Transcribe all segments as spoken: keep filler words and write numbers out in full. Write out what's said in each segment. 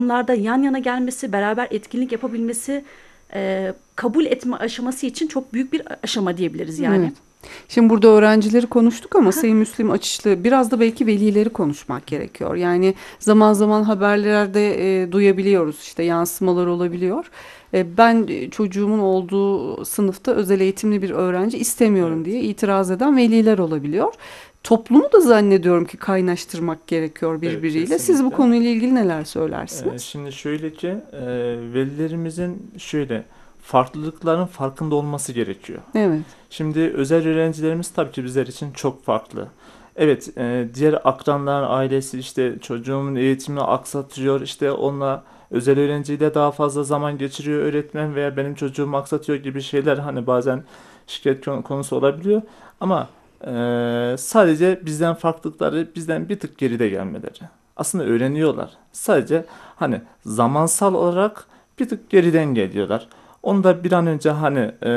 Bunlarda yan yana gelmesi, beraber etkinlik yapabilmesi, e, kabul etme aşaması için çok büyük bir aşama diyebiliriz Evet. yani. Şimdi burada öğrencileri konuştuk ama Aha, Sayın Müslim Açışlı biraz da belki velileri konuşmak gerekiyor. Yani zaman zaman haberlerde e, duyabiliyoruz işte yansımalar olabiliyor. E, ben e, çocuğumun olduğu sınıfta özel eğitimli bir öğrenci istemiyorum Evet. diye itiraz eden veliler olabiliyor. Toplumu da zannediyorum ki kaynaştırmak gerekiyor Evet, birbiriyle. Siz bu kesinlikle. konuyla ilgili neler Ee, söylersiniz? şimdi şöyle ki e, velilerimizin şöyle farklılıkların farkında olması gerekiyor. Evet, Şimdi özel öğrencilerimiz tabii ki bizler için çok farklı. Evet, e, diğer akranlar ailesi işte çocuğumun eğitimini aksatıyor, işte onunla özel öğrenciyle daha fazla zaman geçiriyor öğretmen veya benim çocuğumu aksatıyor gibi şeyler hani bazen şikayet konu- konusu olabiliyor. Ama e, sadece bizden farklılıkları bizden bir tık geride gelmeleri. Aslında öğreniyorlar. Sadece hani zamansal olarak bir tık geriden geliyorlar. Onu da bir an önce hani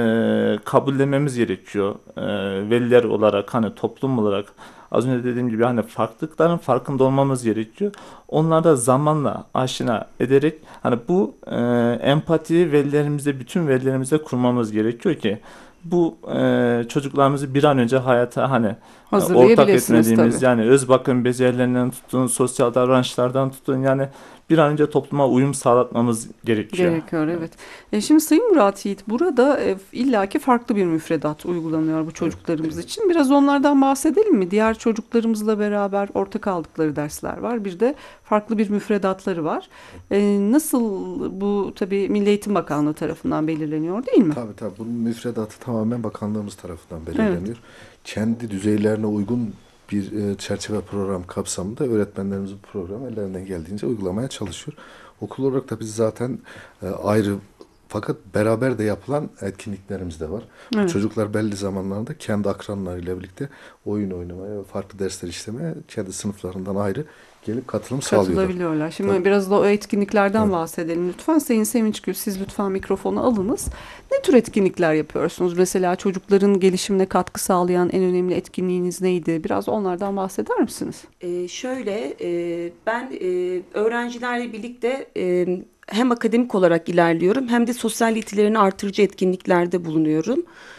e, kabullenmemiz gerekiyor. E, veliler olarak hani toplum olarak az önce dediğim gibi hani farklılıkların farkında olmamız gerekiyor. Onları da zamanla aşina ederek hani bu e, empatiyi velilerimize bütün velilerimize kurmamız gerekiyor ki bu e, çocuklarımızı bir an önce hayata hani e, ortak hazırlayabilirsiniz tabii. etmediğimiz yani öz bakım becerilerinden tutun, sosyal davranışlardan tutun yani bir an önce topluma uyum sağlatmamız gerekiyor. Gerekiyor, Evet. evet. E şimdi Sayın Murat Yiğit burada e, illaki farklı bir müfredat uygulanıyor bu Evet. çocuklarımız için. Biraz onlardan bahsedelim mi? Diğer çocuklarımızla beraber ortak aldıkları dersler var. Bir de farklı bir müfredatları var. E, nasıl bu tabii Milli Eğitim Bakanlığı tarafından belirleniyor değil mi? Tabii tabii bunun müfredatı tamamen bakanlığımız tarafından Evet. belirleniyor. Kendi düzeylerine uygun bir e, çerçeve program kapsamında öğretmenlerimiz bu programı ellerinden geldiğince uygulamaya çalışıyor. Okul olarak da biz zaten e, ayrı fakat beraber de yapılan etkinliklerimiz de var. Bu Evet. çocuklar belli zamanlarda kendi akranlarıyla birlikte oyun oynamaya, farklı dersler işlemeye kendi sınıflarından ayrı gelip katılım sağlıyorlar. Katılabiliyorlar. Tabii. Şimdi biraz da o etkinliklerden Evet. bahsedelim lütfen. Sayın Sevinçgül, siz lütfen mikrofonu alınız. Ne tür etkinlikler yapıyorsunuz? Mesela çocukların gelişimine katkı sağlayan en önemli etkinliğiniz neydi? Biraz onlardan bahseder misiniz? Ee, şöyle, e, ben e, öğrencilerle birlikte e, hem akademik olarak ilerliyorum hem de sosyal yetilerini artırıcı etkinliklerde bulunuyorum.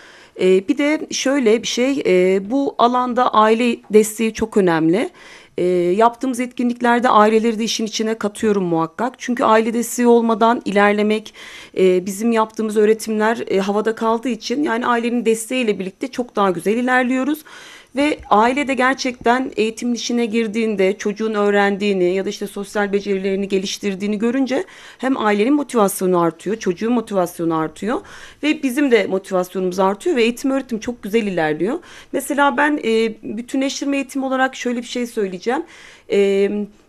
E, bir de şöyle bir şey, e, bu alanda aile desteği çok önemli. E, yaptığımız etkinliklerde aileleri de işin içine katıyorum muhakkak. Çünkü aile desteği olmadan ilerlemek, e, bizim yaptığımız öğretimler e, havada kaldığı için yani ailenin desteğiyle birlikte çok daha güzel ilerliyoruz. Ve aile de gerçekten eğitim işine girdiğinde çocuğun öğrendiğini ya da işte sosyal becerilerini geliştirdiğini görünce hem ailenin motivasyonu artıyor, çocuğun motivasyonu artıyor ve bizim de motivasyonumuz artıyor ve eğitim öğretim çok güzel ilerliyor. Mesela ben e, bütünleştirme eğitimi olarak şöyle bir şey söyleyeceğim. E,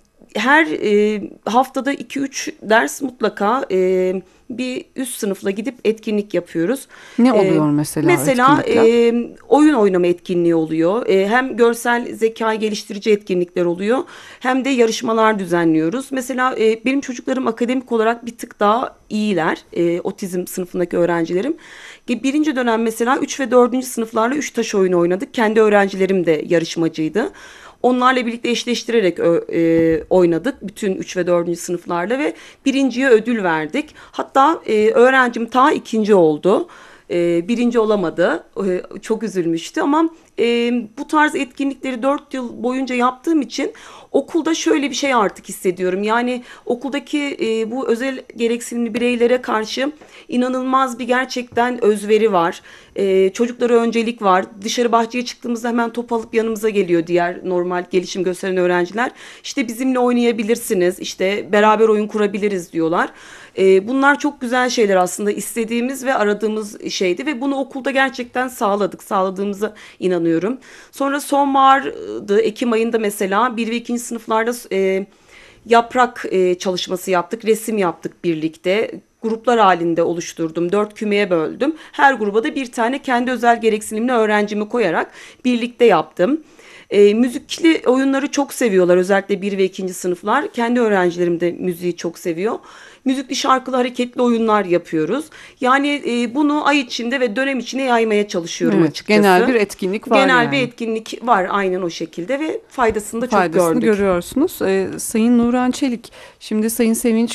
her e, haftada iki üç ders mutlaka e, bir üst sınıfla gidip etkinlik yapıyoruz. Ne E, oluyor mesela o Mesela etkinlikler? e, oyun oynama etkinliği oluyor. E, hem görsel zekayı geliştirici etkinlikler oluyor. Hem de yarışmalar düzenliyoruz. Mesela e, benim çocuklarım akademik olarak bir tık daha iyiler. E, otizm sınıfındaki öğrencilerim. E, Birinci dönem mesela üç ve dördüncü sınıflarla üç taş oyunu oynadık. Kendi öğrencilerim de yarışmacıydı. Onlarla birlikte eşleştirerek e, oynadık bütün üç ve dördüncü sınıflarla ve birinciye ödül verdik. Hatta e, öğrencim ta ikinci oldu. E, birinci olamadı. E, çok üzülmüştü ama e, bu tarz etkinlikleri dört yıl boyunca yaptığım için okulda şöyle bir şey artık hissediyorum. Yani okuldaki e, bu özel gereksinimli bireylere karşı inanılmaz bir gerçekten özveri var. E, çocuklara öncelik var. Dışarı bahçeye çıktığımızda hemen top alıp yanımıza geliyor diğer normal gelişim gösteren öğrenciler. İşte bizimle oynayabilirsiniz, işte beraber oyun kurabiliriz diyorlar. E, bunlar çok güzel şeyler aslında istediğimiz ve aradığımız şeydi ve bunu okulda gerçekten sağladık, sağladığımıza inanıyorum. Sonra sonbahardı, Ekim ayında mesela bir ve ikinci sınıflarda e, yaprak e, çalışması yaptık, resim yaptık birlikte. Gruplar halinde oluşturdum. Dört kümeye böldüm. Her gruba da bir tane kendi özel gereksinimli öğrencimi koyarak birlikte yaptım. E, müzikli oyunları çok seviyorlar, özellikle bir ve ikinci sınıflar. Kendi öğrencilerim de müziği çok seviyor. Müzikli, şarkılı, hareketli oyunlar yapıyoruz. Yani e, bunu ay içinde ve dönem içine yaymaya çalışıyorum Evet, açıkçası. genel bir etkinlik var Genel yani. bir etkinlik var aynen o şekilde ve faydasını da çok Faydasını gördük. görüyorsunuz. Ee, Sayın Nuran Çelik, şimdi Sayın Sevinç